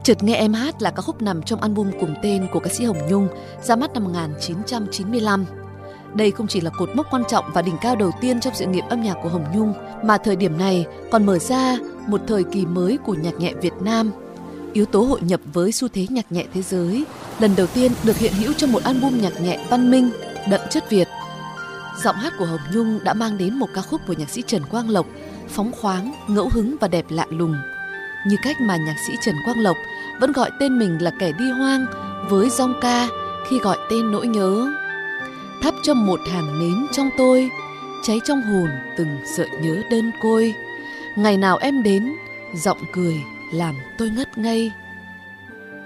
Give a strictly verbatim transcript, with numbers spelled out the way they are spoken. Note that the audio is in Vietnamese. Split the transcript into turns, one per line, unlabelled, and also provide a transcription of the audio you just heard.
Chợt nghe em hát là ca khúc nằm trong album cùng tên của ca sĩ Hồng Nhung, ra mắt năm một nghìn chín trăm chín mươi lăm. Đây không chỉ là cột mốc quan trọng và đỉnh cao đầu tiên trong sự nghiệp âm nhạc của Hồng Nhung, mà thời điểm này còn mở ra một thời kỳ mới của nhạc nhẹ Việt Nam. Yếu tố hội nhập với xu thế nhạc nhẹ thế giới lần đầu tiên được hiện hữu trong một album nhạc nhẹ văn minh, đậm chất Việt. Giọng hát của Hồng Nhung đã mang đến một ca khúc của nhạc sĩ Trần Quang Lộc, phóng khoáng, ngẫu hứng và đẹp lạ lùng. Như cách mà nhạc sĩ Trần Quang Lộc vẫn gọi tên mình là kẻ đi hoang với dòng ca khi gọi tên nỗi nhớ. Thắp cho một hàng nến trong tôi, cháy trong hồn từng sợi nhớ đơn côi. Ngày nào em đến, giọng cười làm tôi ngất ngây.